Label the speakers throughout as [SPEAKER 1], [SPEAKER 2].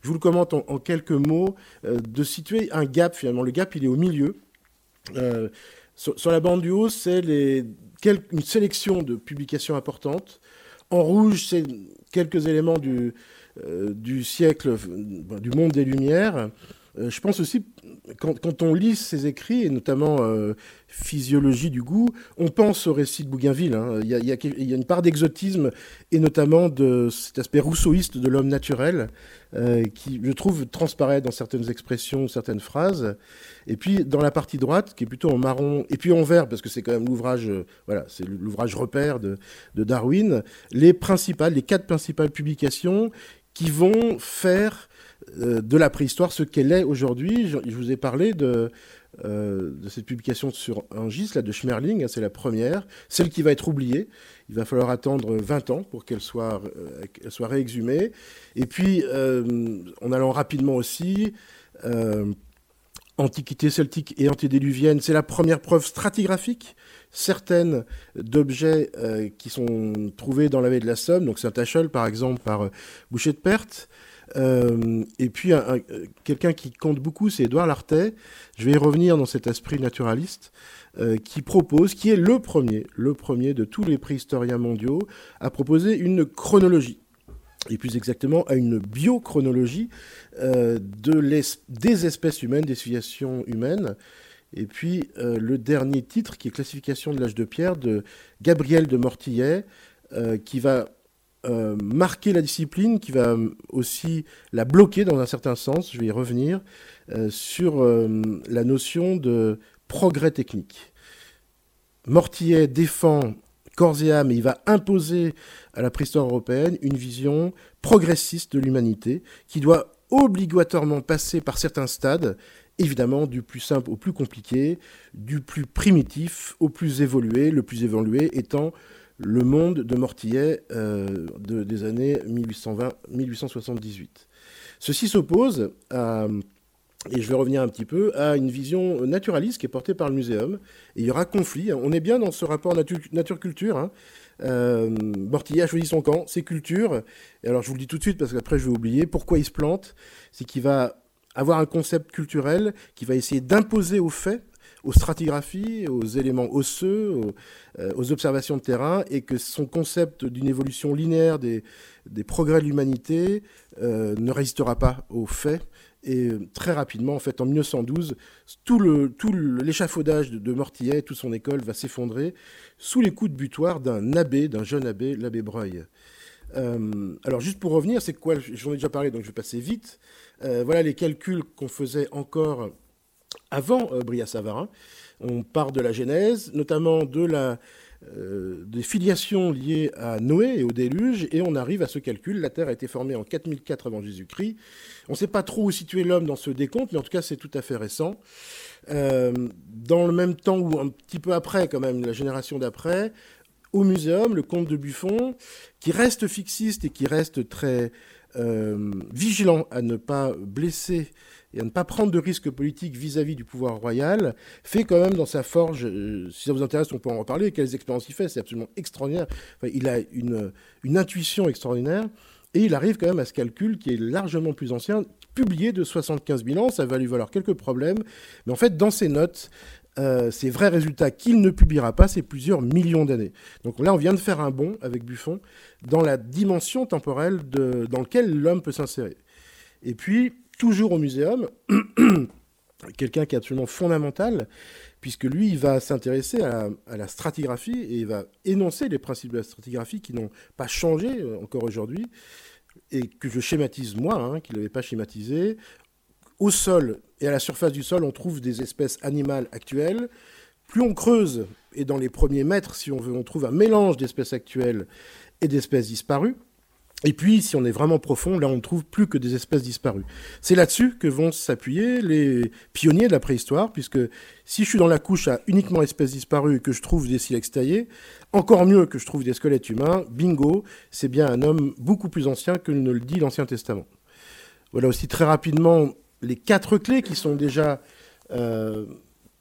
[SPEAKER 1] je vous le commente en quelques mots, de situer un gap finalement. Le gap, il est au milieu. Sur la bande du haut, c'est une sélection de publications importantes. En rouge, c'est quelques éléments du siècle, du monde des Lumières. Je pense aussi, quand on lit ses écrits, et notamment Physiologie du goût, on pense au récit de Bougainville. Hein. Il y a une part d'exotisme, et notamment de cet aspect rousseauiste de l'homme naturel, qui, je trouve, transparaît dans certaines expressions, certaines phrases. Et puis, dans la partie droite, qui est plutôt en marron, et puis en vert, parce que c'est quand même l'ouvrage, voilà, c'est l'ouvrage repère de Darwin, les 4 principales publications qui vont faire de la préhistoire ce qu'elle est aujourd'hui. Je vous ai parlé de cette publication sur Hingis, là, de Schmerling, hein, c'est la première, celle qui va être oubliée. Il va falloir attendre 20 ans pour qu'elle soit réexhumée. Et puis, en allant rapidement aussi, Antiquité celtique et antédiluvienne, c'est la première preuve stratigraphique certaines d'objets qui sont trouvés dans la baie de la Somme, donc Saint-Achel par exemple par Boucher de Perthes. Et puis quelqu'un qui compte beaucoup, c'est Édouard Lartet. Je vais y revenir dans cet esprit naturaliste qui est le premier de tous les préhistoriens mondiaux à proposer une chronologie, et plus exactement à une biochronologie des espèces humaines, des civilisations humaines. Et puis le dernier titre, qui est Classification de l'âge de pierre, de Gabriel de Mortillet, qui va marquer la discipline, qui va aussi la bloquer dans un certain sens, je vais y revenir, sur la notion de progrès technique. Mortillet défend corps et âme, et il va imposer à la préhistoire européenne une vision progressiste de l'humanité qui doit obligatoirement passer par certains stades, évidemment du plus simple au plus compliqué, du plus primitif au plus évolué, le plus évolué étant le monde de Mortillet des années 1820-1878. Ceci s'oppose à, et je vais revenir un petit peu, à une vision naturaliste qui est portée par le muséum. Et il y aura conflit. On est bien dans ce rapport nature-culture. Hein. Mortillet a choisi son camp, ses cultures. Et alors je vous le dis tout de suite parce qu'après je vais oublier. Pourquoi il se plante? C'est qu'il va avoir un concept culturel qui va essayer d'imposer aux faits, aux stratigraphies, aux éléments osseux, aux observations de terrain, et que son concept d'une évolution linéaire des progrès de l'humanité ne résistera pas aux faits. Et très rapidement, en fait, en 1912, tout l'échafaudage de Mortillet, toute son école va s'effondrer sous les coups de butoir d'un jeune abbé, l'abbé Breuil. Alors, juste pour revenir, c'est quoi? J'en ai déjà parlé, donc je vais passer vite. Voilà les calculs qu'on faisait encore avant Brillat-Savarin. On part de la Genèse, notamment des filiations liées à Noé et au déluge, et on arrive à ce calcul. La Terre a été formée en 4004 avant Jésus-Christ. On ne sait pas trop où situer l'homme dans ce décompte, mais en tout cas, c'est tout à fait récent. Dans le même temps, ou un petit peu après, quand même, la génération d'après, au muséum, le comte de Buffon, qui reste fixiste et qui reste très vigilant à ne pas blesser et à ne pas prendre de risques politiques vis-à-vis du pouvoir royal, fait quand même dans sa forge, si ça vous intéresse, on peut en reparler, quelles expériences il fait, c'est absolument extraordinaire. Enfin, il a une intuition extraordinaire, et il arrive quand même à ce calcul qui est largement plus ancien, publié de 75 000 ans, ça va lui valoir quelques problèmes, mais en fait, dans ses notes, ces vrais résultats qu'il ne publiera pas, c'est plusieurs millions d'années. Donc là, on vient de faire un bond avec Buffon dans la dimension temporelle dans laquelle l'homme peut s'insérer. Et puis, toujours au muséum, quelqu'un qui est absolument fondamental, puisque lui, il va s'intéresser à la stratigraphie et il va énoncer les principes de la stratigraphie qui n'ont pas changé encore aujourd'hui, et que je schématise moi, hein, qu'il n'avait pas schématisé. Au sol et à la surface du sol, on trouve des espèces animales actuelles. Plus on creuse, et dans les premiers mètres, si on veut, on trouve un mélange d'espèces actuelles et d'espèces disparues. Et puis, si on est vraiment profond, là, on ne trouve plus que des espèces disparues. C'est là-dessus que vont s'appuyer les pionniers de la préhistoire, puisque si je suis dans la couche à uniquement espèces disparues et que je trouve des silex taillés, encore mieux que je trouve des squelettes humains, bingo, c'est bien un homme beaucoup plus ancien que ne le dit l'Ancien Testament. Voilà aussi très rapidement les 4 clés qui sont déjà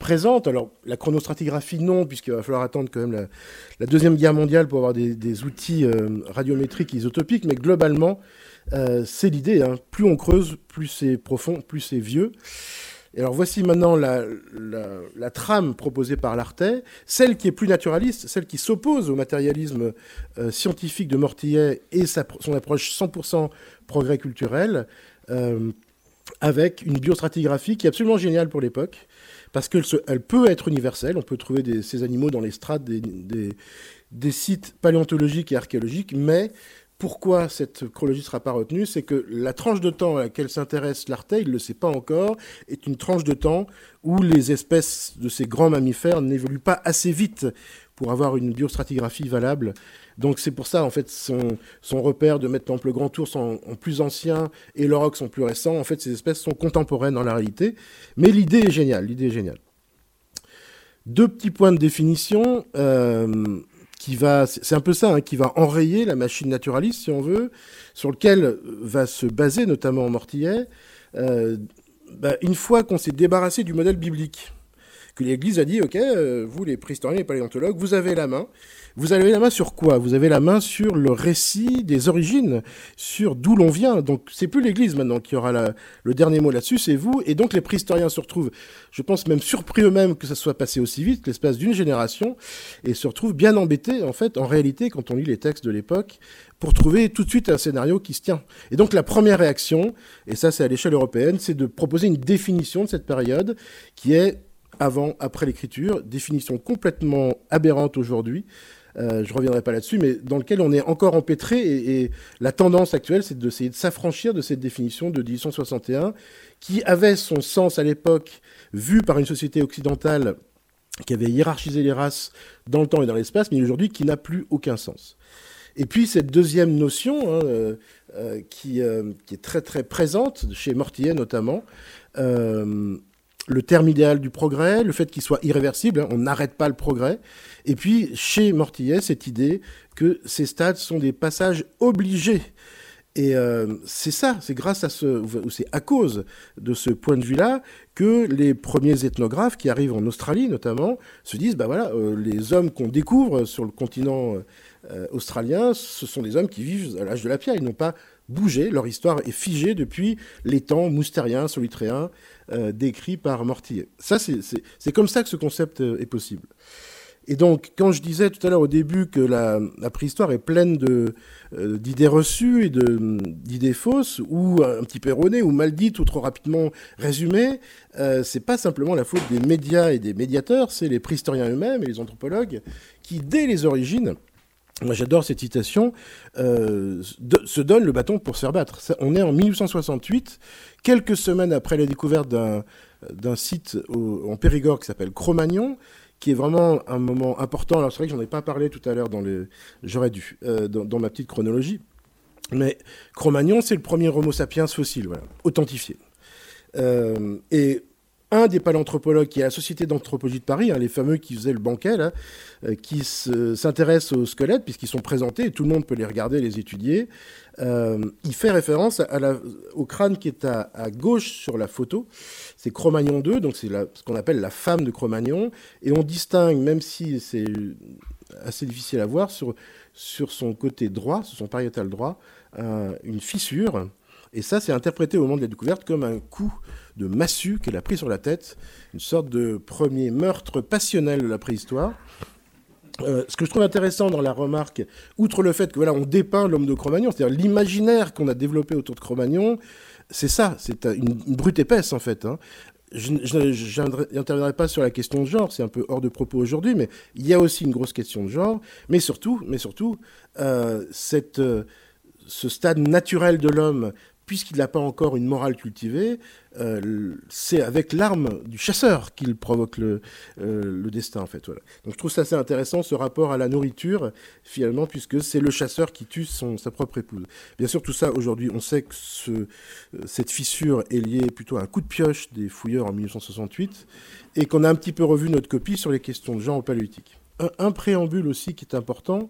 [SPEAKER 1] présente. Alors, la chronostratigraphie, non, puisqu'il va falloir attendre quand même la Deuxième Guerre mondiale pour avoir des outils radiométriques isotopique, mais globalement, c'est l'idée. Hein. Plus on creuse, plus c'est profond, plus c'est vieux. Et alors voici maintenant la trame proposée par Lartet, celle qui est plus naturaliste, celle qui s'oppose au matérialisme scientifique de Mortillet et son approche 100% progrès culturel, avec une biostratigraphie qui est absolument géniale pour l'époque, parce qu'elle peut être universelle, on peut trouver ces animaux dans les strates des sites paléontologiques et archéologiques, mais pourquoi cette chronologie ne sera pas retenue, c'est que la tranche de temps à laquelle s'intéresse Lartet, il ne le sait pas encore, est une tranche de temps où les espèces de ces grands mammifères n'évoluent pas assez vite pour avoir une biostratigraphie valable. Donc c'est pour ça, en fait, son repère de mettre, par exemple, le grand ours en plus ancien et l'aurochs en plus récent, en fait, ces espèces sont contemporaines dans la réalité. Mais l'idée est géniale, Deux petits points de définition... c'est un peu ça, hein, qui va enrayer la machine naturaliste, si on veut, sur lequel va se baser notamment Mortillet, une fois qu'on s'est débarrassé du modèle biblique, que l'Église a dit, ok, vous les préhistoriens, les paléontologues, vous avez la main. Vous avez la main sur quoi? Vous avez la main sur le récit des origines, sur d'où l'on vient. Donc c'est plus l'Église maintenant qui aura le dernier mot là-dessus, c'est vous. Et donc les préhistoriens se retrouvent, je pense même surpris eux-mêmes que ça soit passé aussi vite, l'espace d'une génération, et se retrouvent bien embêtés, en fait, en réalité, quand on lit les textes de l'époque, pour trouver tout de suite un scénario qui se tient. Et donc la première réaction, et ça c'est à l'échelle européenne, c'est de proposer une définition de cette période qui est avant, après l'écriture, définition complètement aberrante aujourd'hui, je ne reviendrai pas là-dessus, mais dans lequel on est encore empêtré, et la tendance actuelle, c'est d'essayer de s'affranchir de cette définition de 1861, qui avait son sens à l'époque, vu par une société occidentale qui avait hiérarchisé les races dans le temps et dans l'espace, mais aujourd'hui qui n'a plus aucun sens. Et puis cette deuxième notion, qui est très très présente, chez Mortillet notamment, le terme idéal du progrès, le fait qu'il soit irréversible, hein, on n'arrête pas le progrès. Et puis, chez Mortillet, cette idée que ces stades sont des passages obligés. Et c'est ça, c'est grâce à c'est à cause de ce point de vue-là que les premiers ethnographes qui arrivent en Australie notamment se disent, les hommes qu'on découvre sur le continent australien, ce sont des hommes qui vivent à l'âge de la pierre, ils n'ont pas bougé, leur histoire est figée depuis les temps moustériens, solutréens, décrits par Mortillet. Ça, c'est comme ça que ce concept est possible. Et donc, quand je disais tout à l'heure au début que la préhistoire est pleine d'idées reçues et d'idées fausses, ou un petit peu erronées, ou mal dites, ou trop rapidement résumées, c'est pas simplement la faute des médias et des médiateurs, c'est les préhistoriens eux-mêmes et les anthropologues qui, dès les origines, moi j'adore cette citation, se donnent le bâton pour se faire battre. On est en 1868, quelques semaines après la découverte d'un site en Périgord qui s'appelle Cro-Magnon, qui est vraiment un moment important. Alors c'est vrai que j'en ai pas parlé tout à l'heure j'aurais dû, dans ma petite chronologie. Mais Cro-Magnon, c'est le premier Homo sapiens fossile, voilà, authentifié. Et un des paléanthropologues qui est à la Société d'anthropologie de Paris, hein, les fameux qui faisaient le banquet, là, qui s'intéressent aux squelettes, puisqu'ils sont présentés, et tout le monde peut les regarder, les étudier, il fait référence au crâne qui est à gauche sur la photo. C'est Cro-Magnon 2, donc c'est ce qu'on appelle la femme de Cro-Magnon, et on distingue, même si c'est assez difficile à voir, sur son côté droit, sur son pariétal droit, une fissure. Et ça, c'est interprété au moment de la découverte comme un coup de massue qu'elle a pris sur la tête, une sorte de premier meurtre passionnel de la préhistoire. Ce que je trouve intéressant dans la remarque, outre le fait que on dépeint l'homme de Cro-Magnon, c'est-à-dire l'imaginaire qu'on a développé autour de Cro-Magnon, c'est ça, c'est une brute épaisse en fait. Hein. Je n'interviendrai pas sur la question de genre, c'est un peu hors de propos aujourd'hui, mais il y a aussi une grosse question de genre, mais surtout, ce stade naturel de l'homme, puisqu'il n'a pas encore une morale cultivée, c'est avec l'arme du chasseur qu'il provoque le destin, en fait. Voilà. Donc je trouve ça assez intéressant, ce rapport à la nourriture, finalement, puisque c'est le chasseur qui tue sa propre épouse. Bien sûr, tout ça, aujourd'hui, on sait que cette fissure est liée plutôt à un coup de pioche des fouilleurs en 1968, et qu'on a un petit peu revu notre copie sur les questions de genre au paléolithique. Un préambule aussi qui est important,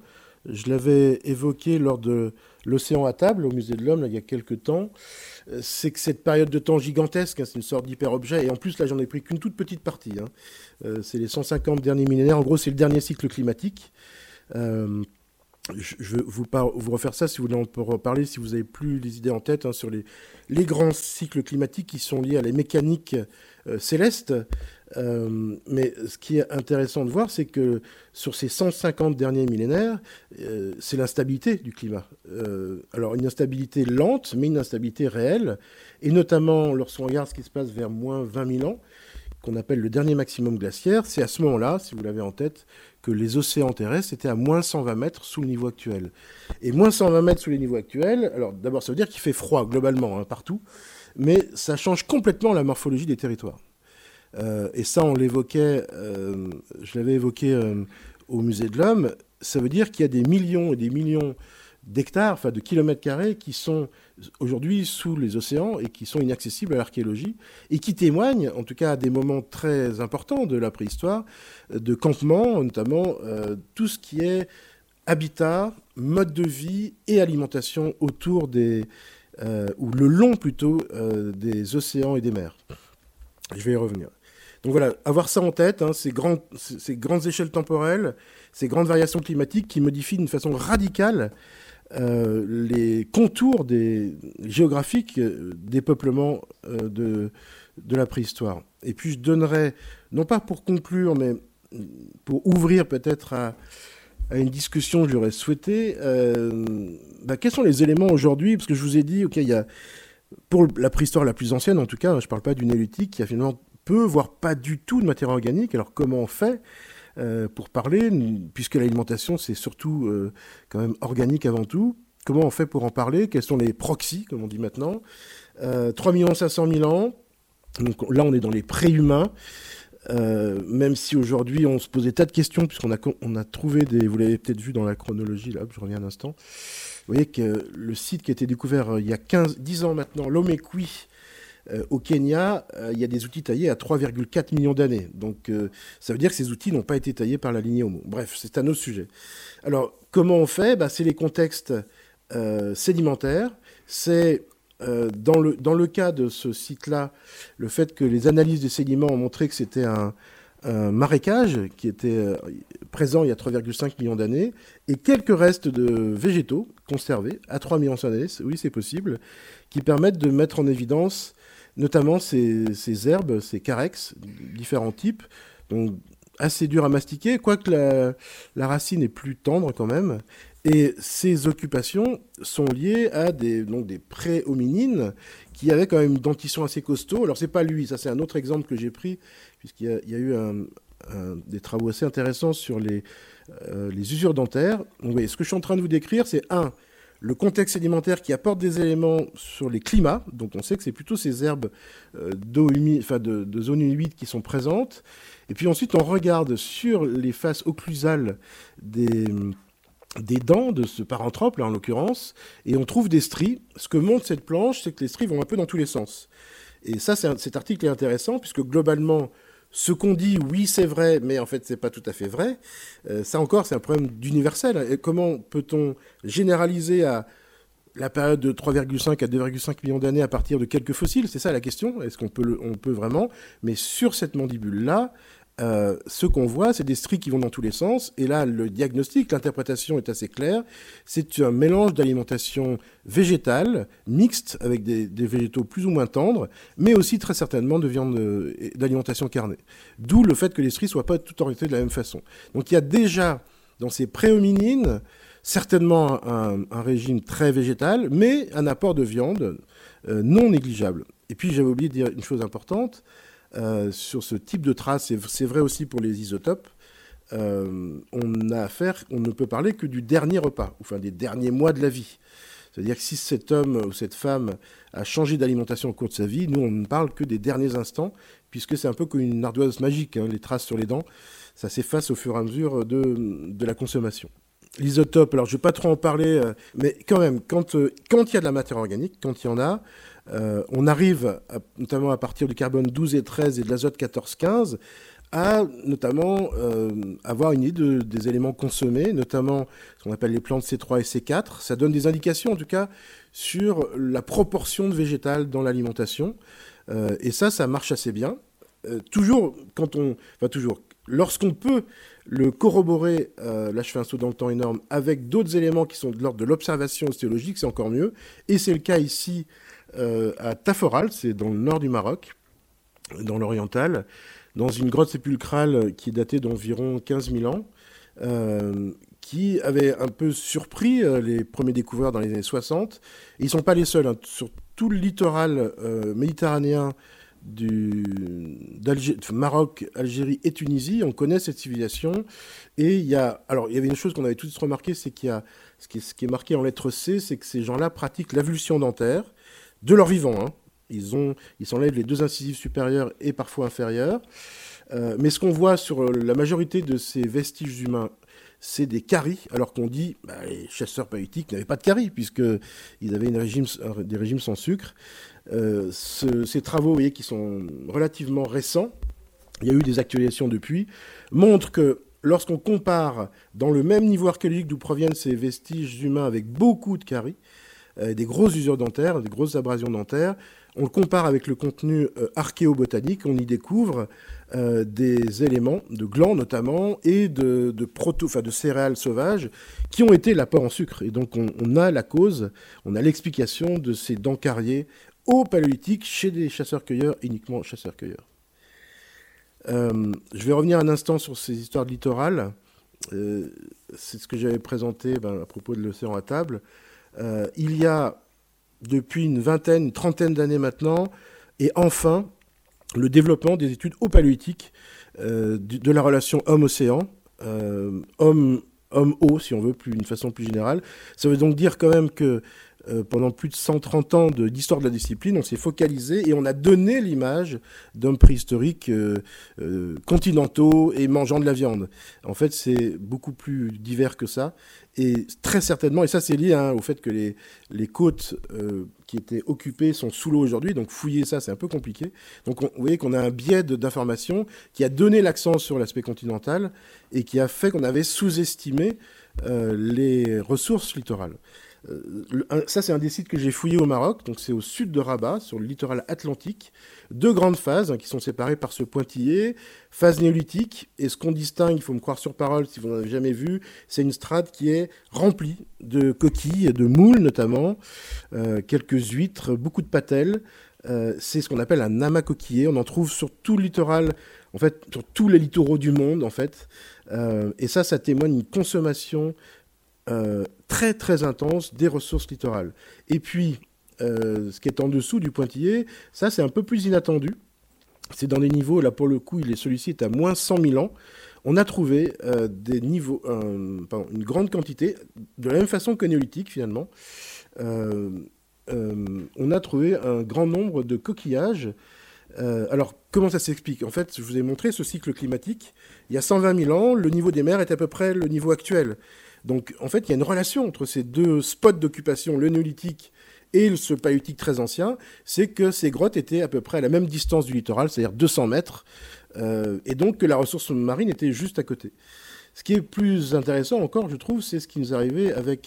[SPEAKER 1] Je l'avais évoqué lors de l'Océan à table au Musée de l'Homme, là, il y a quelques temps. C'est que cette période de temps gigantesque, hein, c'est une sorte d'hyper-objet, et en plus, là, j'en ai pris qu'une toute petite partie. Hein. C'est les 150 derniers millénaires. En gros, c'est le dernier cycle climatique. Euh, je vais vous refaire ça si vous voulez en reparler, si vous n'avez plus les idées en tête, hein, sur les grands cycles climatiques qui sont liés à la mécanique céleste. Mais ce qui est intéressant de voir, c'est que sur ces 150 derniers millénaires, c'est l'instabilité du climat. Alors une instabilité lente, mais une instabilité réelle, et notamment lorsqu'on regarde ce qui se passe vers moins 20 000 ans, qu'on appelle le dernier maximum glaciaire, c'est à ce moment-là, si vous l'avez en tête, que les océans terrestres étaient à moins 120 mètres sous le niveau actuel. Et moins 120 mètres sous les niveaux actuels, alors d'abord ça veut dire qu'il fait froid globalement, hein, partout, mais ça change complètement la morphologie des territoires. Et ça, on l'évoquait, je l'avais évoqué au Musée de l'Homme, ça veut dire qu'il y a des millions et des millions d'hectares, enfin de kilomètres carrés, qui sont aujourd'hui sous les océans et qui sont inaccessibles à l'archéologie, et qui témoignent, en tout cas à des moments très importants de la préhistoire, de campements, notamment tout ce qui est habitat, mode de vie et alimentation autour des, ou le long plutôt, des océans et des mers. Je vais y revenir. Donc voilà, avoir ça en tête, hein, ces grandes échelles temporelles, ces grandes variations climatiques qui modifient d'une façon radicale les contours géographiques des peuplements de la préhistoire. Et puis je donnerai, non pas pour conclure, mais pour ouvrir peut-être à une discussion que j'aurais souhaité, quels sont les éléments aujourd'hui, parce que je vous ai dit, ok, il y a, pour la préhistoire la plus ancienne en tout cas, je ne parle pas du néolithique, qui a finalement peu, voire pas du tout de matière organique. Alors comment on fait pour parler, puisque l'alimentation c'est surtout quand même organique avant tout. Comment on fait pour en parler? Quels sont les proxys, comme on dit maintenant? 3 500 000 ans, donc là on est dans les préhumains, même si aujourd'hui on se pose des tas de questions, puisqu'on a trouvé vous l'avez peut-être vu dans la chronologie, là, je reviens un instant. Vous voyez que le site qui a été découvert il y a 10 ans maintenant, Lomekwi, au Kenya, il y a des outils taillés à 3,4 millions d'années. Donc ça veut dire que ces outils n'ont pas été taillés par la lignée Homo. Bref, c'est un autre sujet. Alors, comment on fait? C'est les contextes sédimentaires. C'est, dans le cas de ce site-là, le fait que les analyses des sédiments ont montré que c'était un marécage qui était présent il y a 3,5 millions d'années, et quelques restes de végétaux conservés à 3 millions d'années, oui c'est possible, qui permettent de mettre en évidence notamment ces herbes, ces carex, différents types, donc assez durs à mastiquer, quoique la racine est plus tendre quand même. Et ces occupations sont liées à des pré-hominines qui avaient quand même une dentition assez costaud. Alors c'est pas lui, ça c'est un autre exemple que j'ai pris, puisqu'il y a eu des travaux assez intéressants sur les usures dentaires. Donc, oui, ce que je suis en train de vous décrire, c'est le contexte sédimentaire qui apporte des éléments sur les climats. Donc on sait que c'est plutôt ces herbes d'eau humide, de zones humides qui sont présentes. Et puis ensuite on regarde sur les faces occlusales des dents de ce paranthrope, là en l'occurrence, et on trouve des stries. Ce que montre cette planche, c'est que les stries vont un peu dans tous les sens. Et ça, cet article est intéressant, puisque globalement, ce qu'on dit, oui, c'est vrai, mais en fait, c'est pas tout à fait vrai. Ça encore, c'est un problème d'universel. Et comment peut-on généraliser à la période de 3,5 à 2,5 millions d'années à partir de quelques fossiles? C'est ça la question. Est-ce qu'on peut vraiment? Mais sur cette mandibule-là, ce qu'on voit, c'est des stries qui vont dans tous les sens. Et là, le diagnostic, l'interprétation est assez claire. C'est un mélange d'alimentation végétale, mixte, avec des végétaux plus ou moins tendres, mais aussi très certainement de viande d'alimentation carnée. D'où le fait que les stries ne soient pas toutes orientées de la même façon. Donc il y a déjà, dans ces préhominines, certainement un régime très végétal, mais un apport de viande non négligeable. Et puis j'avais oublié de dire une chose importante, sur ce type de traces, c'est vrai aussi pour les isotopes, on ne peut parler que du dernier repas, enfin des derniers mois de la vie. C'est-à-dire que si cet homme ou cette femme a changé d'alimentation au cours de sa vie, nous on ne parle que des derniers instants, puisque c'est un peu comme une ardoise magique, hein, les traces sur les dents, ça s'efface au fur et à mesure de la consommation. L'isotope, alors je ne vais pas trop en parler, mais quand même, quand il y a de la matière organique, quand il y en a, on arrive, notamment à partir du carbone 12 et 13 et de l'azote 14-15, à notamment avoir une idée des éléments consommés, notamment ce qu'on appelle les plantes C3 et C4. Ça donne des indications en tout cas sur la proportion de végétal dans l'alimentation. Et ça marche assez bien. Toujours, lorsqu'on peut le corroborer, là je fais un saut dans le temps énorme, avec d'autres éléments qui sont de l'ordre de l'observation ostéologique, c'est encore mieux. Et c'est le cas ici à Taforal, c'est dans le nord du Maroc, dans l'oriental, dans une grotte sépulcrale qui est datée d'environ 15 000 ans, qui avait un peu surpris les premiers découvreurs dans les années 60. Et ils ne sont pas les seuls, hein. Sur tout le littoral méditerranéen Maroc, Algérie et Tunisie, on connaît cette civilisation. Et il y avait une chose qu'on avait tous remarqué, c'est qu'il y a ce qui est marqué en lettre C, c'est que ces gens-là pratiquent l'avulsion dentaire de leur vivant, hein. Ils s'enlèvent les 2 incisives supérieures et parfois inférieures. Mais ce qu'on voit sur la majorité de ces vestiges humains, c'est des caries, alors qu'on dit les chasseurs paléolithiques n'avaient pas de caries, puisqu'ils avaient des régimes sans sucre. Ces travaux, vous voyez, qui sont relativement récents, il y a eu des actualisations depuis, montrent que lorsqu'on compare dans le même niveau archéologique d'où proviennent ces vestiges humains avec beaucoup de caries, des grosses usures dentaires, des grosses abrasions dentaires, on le compare avec le contenu archéobotanique, on y découvre des éléments de glands notamment et de céréales sauvages qui ont été l'apport en sucre. Et donc on a la cause, on a l'explication de ces dents cariées au paléolithique chez des chasseurs-cueilleurs, uniquement chasseurs-cueilleurs. Je vais revenir un instant sur ces histoires de littoral. C'est ce que j'avais présenté à propos de l'océan à table. Il y a depuis une trentaine d'années maintenant, et enfin, le développement des études au paléolithique de la relation homme-océan, homme-eau, si on veut, d'une façon plus générale. Ça veut donc dire quand même que pendant plus de 130 ans d'histoire de la discipline, on s'est focalisé et on a donné l'image d'hommes préhistoriques continentaux et mangeant de la viande. En fait, c'est beaucoup plus divers que ça. Et très certainement, et ça c'est lié au fait que les côtes qui étaient occupées sont sous l'eau aujourd'hui, donc fouiller ça c'est un peu compliqué. Donc vous voyez qu'on a un biais d'information qui a donné l'accent sur l'aspect continental et qui a fait qu'on avait sous-estimé les ressources littorales. Ça, c'est un des sites que j'ai fouillé au Maroc. Donc, c'est au sud de Rabat, sur le littoral atlantique. 2 grandes phases qui sont séparées par ce pointillé. Phase néolithique. Et ce qu'on distingue, il faut me croire sur parole si vous n'en avez jamais vu, c'est une strate qui est remplie de coquilles, de moules notamment, quelques huîtres, beaucoup de patelles. C'est ce qu'on appelle un amas coquillé. On en trouve sur tout le littoral, en fait, sur tous les littoraux du monde, en fait. Et ça témoigne d'une consommation très très intense des ressources littorales. Et puis, ce qui est en dessous du pointillé, ça c'est un peu plus inattendu. C'est dans des niveaux, là pour le coup, celui-ci est à moins 100 000 ans. On a trouvé des niveaux, une grande quantité, de la même façon que néolithique finalement. On a trouvé un grand nombre de coquillages. Alors, comment ça s'explique ? En fait, je vous ai montré ce cycle climatique. Il y a 120 000 ans, le niveau des mers est à peu près le niveau actuel. Donc, en fait, il y a une relation entre ces 2 spots d'occupation, le néolithique et ce paléolithique très ancien, c'est que ces grottes étaient à peu près à la même distance du littoral, c'est-à-dire 200 mètres, et donc que la ressource marine était juste à côté. Ce qui est plus intéressant encore, je trouve, c'est ce qui nous arrivait avec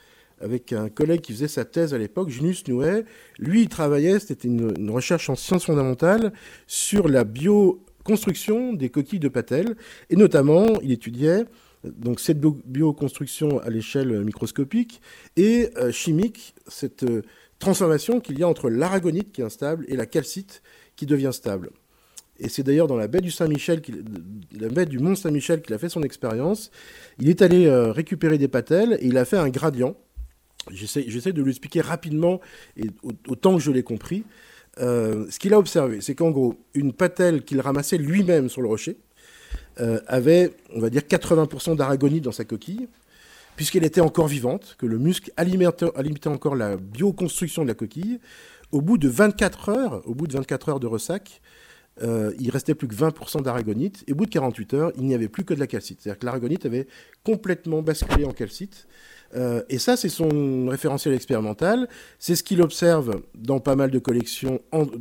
[SPEAKER 1] un collègue qui faisait sa thèse à l'époque, Junus Nouet. Lui, il travaillait, c'était une recherche en sciences fondamentales, sur la bioconstruction des coquilles de patelles, et notamment, il étudiait donc cette bioconstruction à l'échelle microscopique et chimique, cette transformation qu'il y a entre l'aragonite qui est instable et la calcite qui devient stable. Et c'est d'ailleurs dans la baie du Saint-Michel, la baie du Mont Saint-Michel qu'il a fait son expérience. Il est allé récupérer des patelles et il a fait un gradient. J'essaie de lui expliquer rapidement et autant que je l'ai compris. Ce qu'il a observé, c'est qu'en gros, une patelle qu'il ramassait lui-même sur le rocher, avait, on va dire, 80% d'aragonite dans sa coquille, puisqu'elle était encore vivante, que le muscle alimentait encore la bioconstruction de la coquille. Au bout de 24 heures de ressac, il restait plus que 20% d'aragonite, et au bout de 48 heures, il n'y avait plus que de la calcite. C'est-à-dire que l'aragonite avait complètement basculé en calcite. Et ça, c'est son référentiel expérimental. C'est ce qu'il observe dans pas mal de collections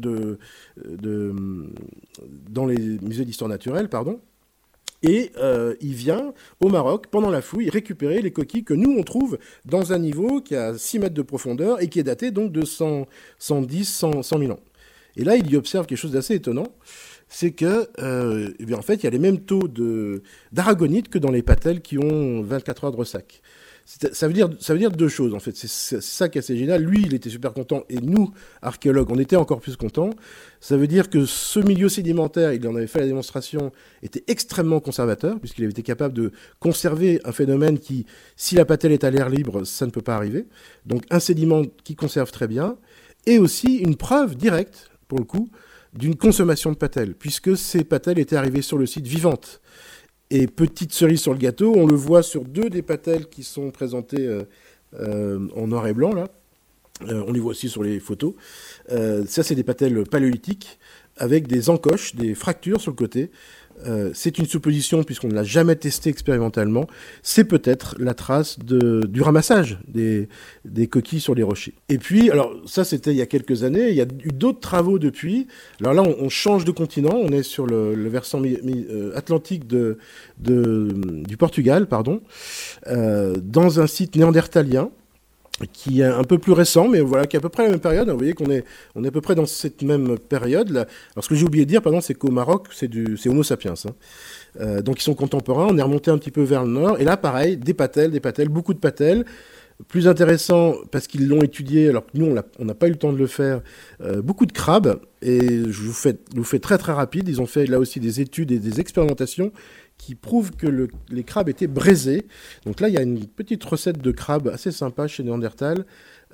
[SPEAKER 1] dans les musées d'histoire naturelle, pardon. Et il vient au Maroc, pendant la fouille, récupérer les coquilles que nous, on trouve dans un niveau qui a 6 mètres de profondeur et qui est daté donc de 110, 100 000 ans. Et là, il y observe quelque chose d'assez étonnant, c'est que, eh bien, en fait, il y a les mêmes taux d'aragonite que dans les patelles qui ont 24 heures de ressac. Ça veut dire deux choses, en fait. C'est ça qui est assez génial. Lui, il était super content, et nous, archéologues, on était encore plus contents. Ça veut dire que ce milieu sédimentaire, il en avait fait la démonstration, était extrêmement conservateur, puisqu'il avait été capable de conserver un phénomène qui, si la patelle est à l'air libre, ça ne peut pas arriver. Donc un sédiment qui conserve très bien, et aussi une preuve directe, pour le coup, d'une consommation de patelles, puisque ces patelles étaient arrivées sur le site vivantes. Et petite cerise sur le gâteau, on le voit sur 2 des patelles qui sont présentées en noir et blanc, là. On les voit aussi sur les photos. Ça, c'est des patelles paléolithiques avec des encoches, des fractures sur le côté. C'est une supposition puisqu'on ne l'a jamais testé expérimentalement. C'est peut-être la trace du ramassage des coquilles sur les rochers. Et puis, alors ça c'était il y a quelques années, il y a eu d'autres travaux depuis. Alors là on change de continent, on est sur le versant atlantique du Portugal, pardon, dans un site néandertalien qui est un peu plus récent, mais voilà, qui est à peu près la même période. Vous voyez qu'on est à peu près dans cette même période. Là. Alors, ce que j'ai oublié de dire, pardon, c'est qu'au Maroc, c'est Homo sapiens. Hein. Donc, ils sont contemporains. On est remonté un petit peu vers le nord. Et là, pareil, des patelles, beaucoup de patelles. Plus intéressant, parce qu'ils l'ont étudié, alors que nous, on n'a pas eu le temps de le faire, beaucoup de crabes. Et je vous fais très, très rapide. Ils ont fait là aussi des études et des expérimentations qui prouvent que les crabes étaient braisés. Donc là, il y a une petite recette de crabe assez sympa chez Néandertal,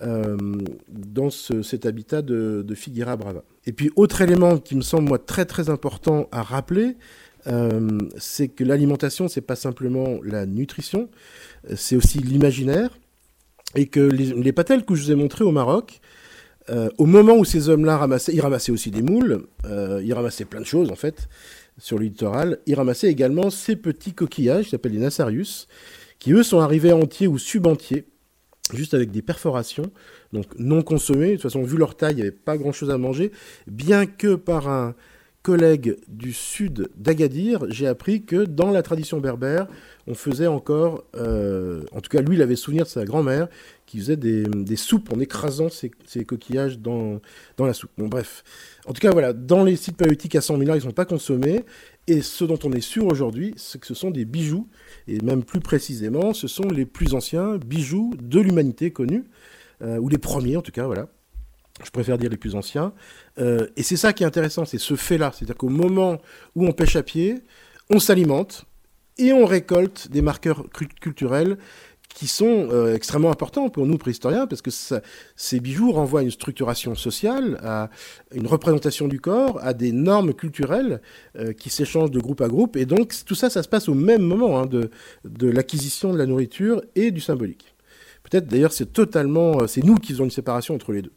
[SPEAKER 1] dans cet habitat de Figueira Brava. Et puis, autre élément qui me semble, moi, très très important à rappeler, c'est que l'alimentation, c'est pas simplement la nutrition, c'est aussi l'imaginaire, et que les patelles que je vous ai montrées au Maroc, au moment où ces hommes-là ramassaient, ils ramassaient aussi des moules, ils ramassaient plein de choses en fait, sur le littoral. Ils ramassaient également ces petits coquillages qui s'appellent les Nassarius, qui eux sont arrivés entiers ou subentiers, juste avec des perforations, donc non consommés. De toute façon, vu leur taille, il n'y avait pas grand-chose à manger, bien que par un collègue du sud d'Agadir, j'ai appris que dans la tradition berbère, on faisait encore, en tout cas lui il avait souvenir de sa grand-mère, qui faisait des soupes en écrasant ces coquillages dans la soupe. Bon bref, en tout cas voilà, dans les sites paléolithiques à 100 000 ans, ils ne sont pas consommés, et ce dont on est sûr aujourd'hui, c'est que ce sont des bijoux, et même plus précisément, ce sont les plus anciens bijoux de l'humanité connus, ou les premiers en tout cas, voilà. Je préfère dire les plus anciens. Et c'est ça qui est intéressant, c'est ce fait-là. C'est-à-dire qu'au moment où on pêche à pied, on s'alimente et on récolte des marqueurs culturels qui sont extrêmement importants pour nous préhistoriens, parce que ces bijoux renvoient à une structuration sociale, à une représentation du corps, à des normes culturelles qui s'échangent de groupe à groupe. Et donc tout ça, ça se passe au même moment, hein, de l'acquisition de la nourriture et du symbolique. Peut-être d'ailleurs c'est nous qui faisons une séparation entre les deux.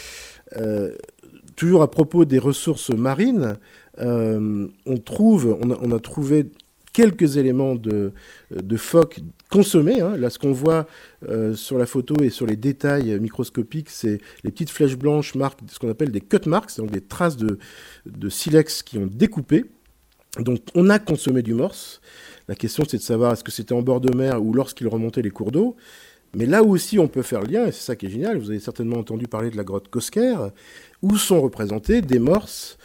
[SPEAKER 1] Toujours à propos des ressources marines, on a trouvé quelques éléments de phoques consommés. Hein. Là, ce qu'on voit sur la photo et sur les détails microscopiques, c'est les petites flèches blanches marquent ce qu'on appelle des cut marks, donc des traces de silex qui ont découpé. Donc on a consommé du morse. La question, c'est de savoir est-ce que c'était en bord de mer ou lorsqu'il remontait les cours d'eau. Mais là aussi, on peut faire le lien, et c'est ça qui est génial, vous avez certainement entendu parler de la grotte Cosquer, où sont représentés des morses,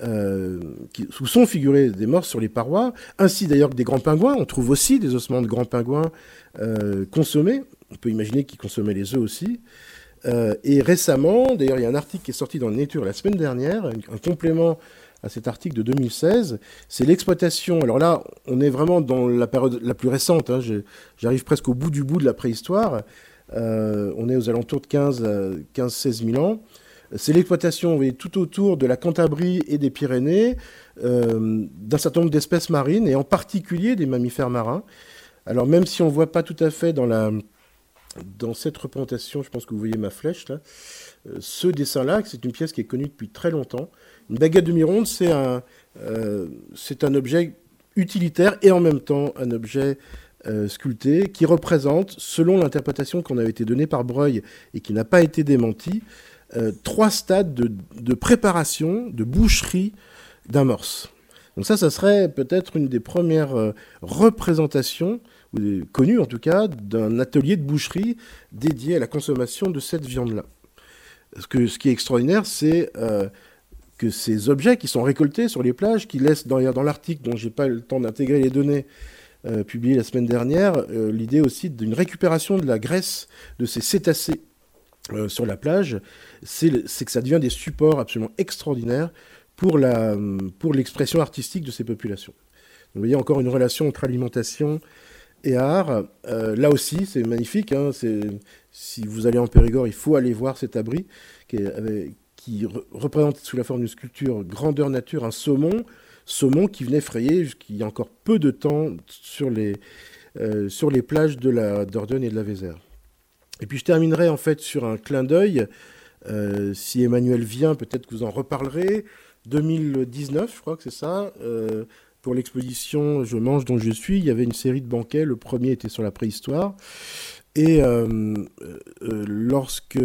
[SPEAKER 1] où sont figurés des morses sur les parois, ainsi d'ailleurs que des grands pingouins. On trouve aussi des ossements de grands pingouins consommés. On peut imaginer qu'ils consommaient les œufs aussi. Et récemment, d'ailleurs, il y a un article qui est sorti dans Nature la semaine dernière, un complément à cet article de 2016, c'est l'exploitation. Alors là, on est vraiment dans la période la plus récente, hein, j'arrive presque au bout de la préhistoire, on est aux alentours de 15-16 000 ans. C'est l'exploitation, vous voyez, tout autour de la Cantabrie et des Pyrénées, d'un certain nombre d'espèces marines, et en particulier des mammifères marins. Alors même si on ne voit pas tout à fait dans dans cette représentation, je pense que vous voyez ma flèche là, ce dessin-là, c'est une pièce qui est connue depuis très longtemps. Une baguette demi-ronde, c'est un objet utilitaire et en même temps un objet sculpté qui représente, selon l'interprétation qu'on avait été donnée par Breuil et qui n'a pas été démentie, 3 stades de préparation, de boucherie d'un morse. Donc ça serait peut-être une des premières représentations, connues en tout cas, d'un atelier de boucherie dédié à la consommation de cette viande-là. Ce qui est extraordinaire, c'est que ces objets qui sont récoltés sur les plages, qui laissent dans l'article dont je n'ai pas eu le temps d'intégrer les données publiées la semaine dernière, l'idée aussi d'une récupération de la graisse de ces cétacés sur la plage, c'est que ça devient des supports absolument extraordinaires pour l'expression artistique de ces populations. Donc, vous voyez encore une relation entre alimentation et art. Là aussi, c'est magnifique. Hein, si vous allez en Périgord, il faut aller voir cet abri qui représente sous la forme d'une sculpture grandeur nature un saumon qui venait frayer jusqu'il y a encore peu de temps sur les plages de la Dordogne et de la Vézère. Et puis je terminerai en fait sur un clin d'œil. Si Emmanuel vient, peut-être que vous en reparlerez. 2019, je crois que c'est ça. Pour l'exposition Je mange dont je suis, il y avait une série de banquets. Le premier était sur la préhistoire. Et lorsque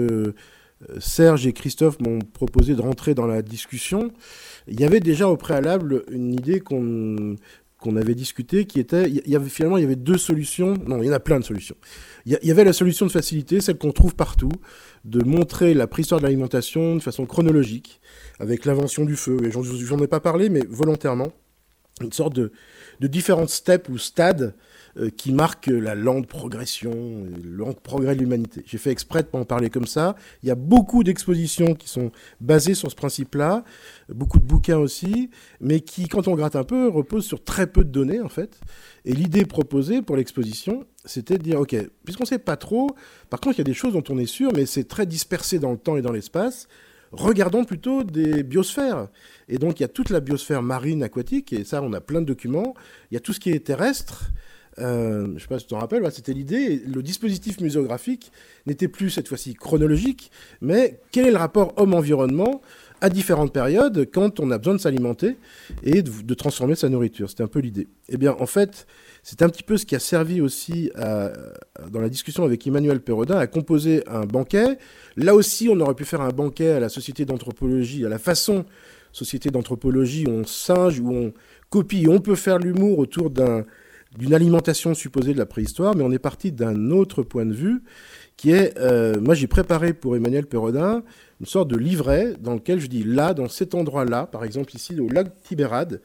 [SPEAKER 1] Serge et Christophe m'ont proposé de rentrer dans la discussion, il y avait déjà au préalable une idée qu'on avait discutée qui était, il y avait 2 solutions, non, il y en a plein de solutions. Il y avait la solution de facilité, celle qu'on trouve partout, de montrer la préhistoire de l'alimentation de façon chronologique, avec l'invention du feu, et j'en ai pas parlé, mais volontairement, une sorte de différentes steps ou stades qui marquent la lente progression, le lent progrès de l'humanité. J'ai fait exprès de pas en parler comme ça. Il y a beaucoup d'expositions qui sont basées sur ce principe-là, beaucoup de bouquins aussi, mais qui, quand on gratte un peu, reposent sur très peu de données, en fait. Et l'idée proposée pour l'exposition, c'était de dire, OK, puisqu'on ne sait pas trop, par contre, il y a des choses dont on est sûr, mais c'est très dispersé dans le temps et dans l'espace, regardons plutôt des biosphères. Et donc, il y a toute la biosphère marine, aquatique, et ça, on a plein de documents. Il y a tout ce qui est terrestre. Je ne sais pas si tu t'en rappelles, c'était l'idée. Le dispositif muséographique n'était plus, cette fois-ci, chronologique, mais quel est le rapport homme-environnement à différentes périodes quand on a besoin de s'alimenter et de transformer sa nourriture. C'était un peu l'idée. Eh bien, en fait, c'est un petit peu ce qui a servi aussi, dans la discussion avec Emmanuel Perrodin, à composer un banquet. Là aussi, on aurait pu faire un banquet à la Société d'anthropologie, à la façon Société d'anthropologie, où on singe, où on copie. On peut faire l'humour autour d'une alimentation supposée de la préhistoire, mais on est parti d'un autre point de vue, qui est, moi j'ai préparé pour Emmanuel Perrodin une sorte de livret dans lequel je dis là, dans cet endroit-là, par exemple ici au lac Tibériade,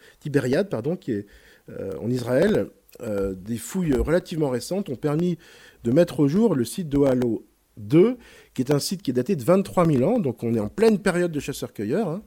[SPEAKER 1] qui est en Israël, des fouilles relativement récentes ont permis de mettre au jour le site d'Ohalo 2, qui est un site qui est daté de 23 000 ans, donc on est en pleine période de chasseurs-cueilleurs,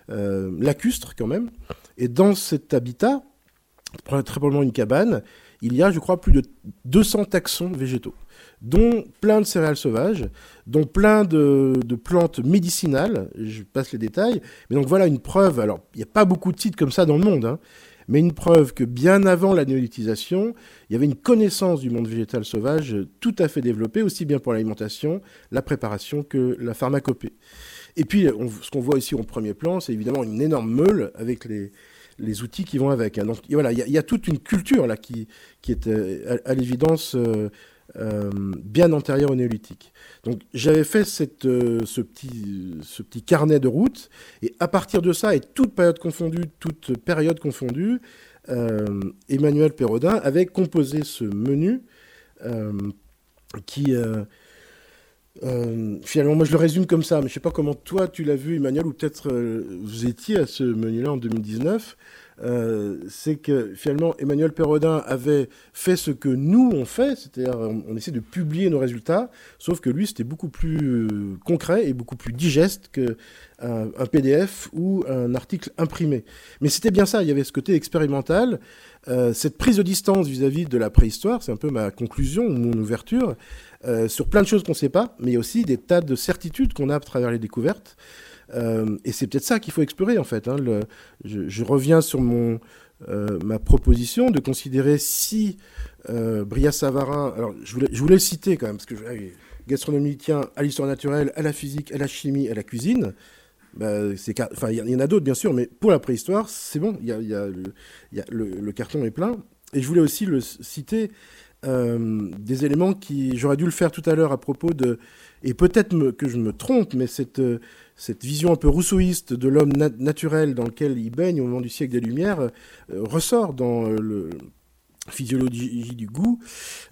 [SPEAKER 1] lacustre quand même, et dans cet habitat, très probablement une cabane, il y a, je crois, plus de 200 taxons végétaux, dont plein de céréales sauvages, dont plein de plantes médicinales, je passe les détails, mais donc voilà une preuve, alors il n'y a pas beaucoup de sites comme ça dans le monde, hein, mais une preuve que bien avant la néolithisation, il y avait une connaissance du monde végétal sauvage tout à fait développée, aussi bien pour l'alimentation, la préparation que la pharmacopée. Et puis, ce qu'on voit ici au premier plan, c'est évidemment une énorme meule avec les outils qui vont avec. Hein. Donc voilà, il y a toute une culture là qui est à l'évidence bien antérieure au néolithique. Donc j'avais fait ce petit carnet de route, et à partir de ça, et toute période confondue, Emmanuel Perrodin avait composé ce menu qui... finalement, moi je le résume comme ça, mais je ne sais pas comment toi tu l'as vu, Emmanuel, ou peut-être vous étiez à ce menu-là en 2019. C'est que finalement Emmanuel Perrodin avait fait ce que nous on fait, c'est-à-dire on essaie de publier nos résultats, sauf que lui c'était beaucoup plus concret et beaucoup plus digeste qu'un PDF ou un article imprimé. Mais c'était bien ça, il y avait ce côté expérimental, cette prise de distance vis-à-vis de la préhistoire, c'est un peu ma conclusion ou mon ouverture, sur plein de choses qu'on ne sait pas, mais il y a aussi des tas de certitudes qu'on a à travers les découvertes. Et c'est peut-être ça qu'il faut explorer, en fait. Hein. Je reviens sur ma proposition de considérer si Brillat-Savarin, alors je voulais le citer quand même, parce que gastronomie tient à l'histoire naturelle, à la physique, à la chimie, à la cuisine. Il y en a d'autres bien sûr, mais pour la préhistoire, c'est bon, le carton est plein. Et je voulais aussi le citer des éléments j'aurais dû le faire tout à l'heure à propos de, et peut-être que je me trompe, mais cette vision un peu rousseauiste de l'homme naturel dans lequel il baigne au moment du siècle des Lumières ressort dans le Physiologie du goût.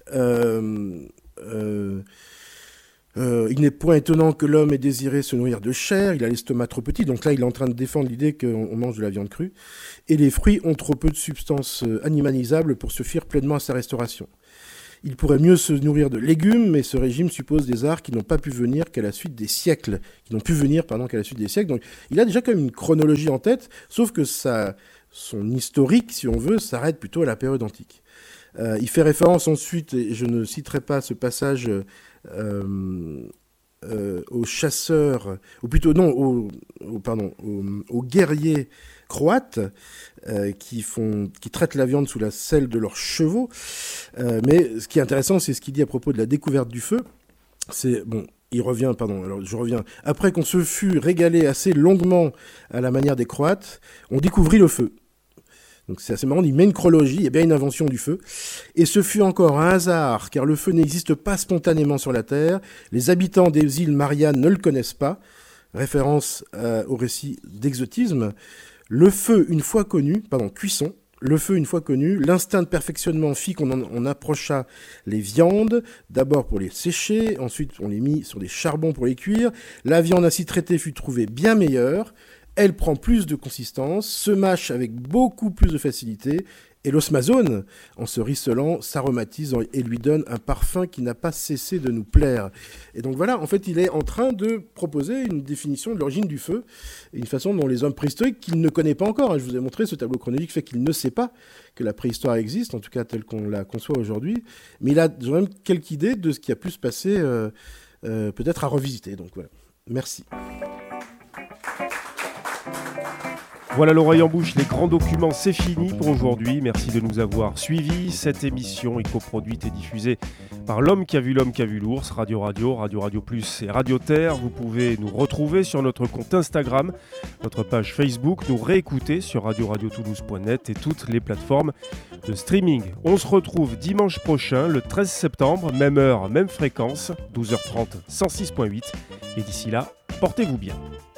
[SPEAKER 1] Il n'est point étonnant que l'homme ait désiré se nourrir de chair, il a l'estomac trop petit, donc là il est en train de défendre l'idée qu'on mange de la viande crue, et les fruits ont trop peu de substances animalisables pour suffire pleinement à sa restauration. Il pourrait mieux se nourrir de légumes, mais ce régime suppose des arts qui n'ont pu venir qu'à la suite des siècles. Donc il a déjà quand même une chronologie en tête, sauf que son historique, si on veut, s'arrête plutôt à la période antique. Il fait référence ensuite, et je ne citerai pas ce passage, aux chasseurs, ou plutôt non, aux guerriers croates qui traitent la viande sous la selle de leurs chevaux. Mais ce qui est intéressant, c'est ce qu'il dit à propos de la découverte du feu. Je reviens. Après qu'on se fût régalé assez longuement à la manière des Croates, on découvrit le feu. Donc c'est assez marrant, il met une chronologie, il y a bien une invention du feu. Et ce fut encore un hasard, car le feu n'existe pas spontanément sur la Terre. Les habitants des îles Mariannes ne le connaissent pas. Référence au récit d'exotisme. Le feu, une fois connu, cuisson. Le feu, une fois connu, l'instinct de perfectionnement fit qu'on approcha les viandes, d'abord pour les sécher, ensuite on les mit sur des charbons pour les cuire. La viande ainsi traitée fut trouvée bien meilleure. Elle prend plus de consistance, se mâche avec beaucoup plus de facilité, et l'osmazone, en se rissolant, s'aromatise et lui donne un parfum qui n'a pas cessé de nous plaire. Et donc voilà, en fait, il est en train de proposer une définition de l'origine du feu, et une façon dont les hommes préhistoriques, qu'il ne connaît pas encore, je vous ai montré, ce tableau chronologique fait qu'il ne sait pas que la préhistoire existe, en tout cas telle qu'on la conçoit aujourd'hui, mais il a quand même quelques idées de ce qui a pu se passer, peut-être à revisiter. Donc voilà, merci.
[SPEAKER 2] Voilà l'oreille en bouche, les grands documents, c'est fini pour aujourd'hui. Merci de nous avoir suivis. Cette émission est coproduite et diffusée par l'homme qui a vu l'ours, Radio Radio Plus et Radio Terre. Vous pouvez nous retrouver sur notre compte Instagram, notre page Facebook, nous réécouter sur radiotoulouse.net et toutes les plateformes de streaming. On se retrouve dimanche prochain, le 13 septembre, même heure, même fréquence, 12h30, 106.8. Et d'ici là, portez-vous bien.